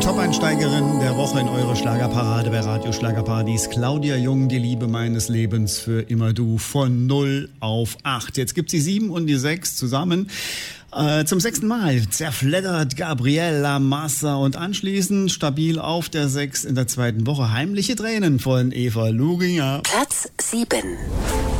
Top-Einsteigerin der Woche in eure Schlagerparade bei Radio Schlagerparadies. Claudia Jung, die Liebe meines Lebens für immer du, von 0 auf 8. Jetzt gibt sie 7 und die 6 zusammen. Zum 6. Mal zerfleddert Gabriella Massa und anschließend stabil auf der 6 in der 2. Woche heimliche Tränen von Eva Luringer. Platz 7.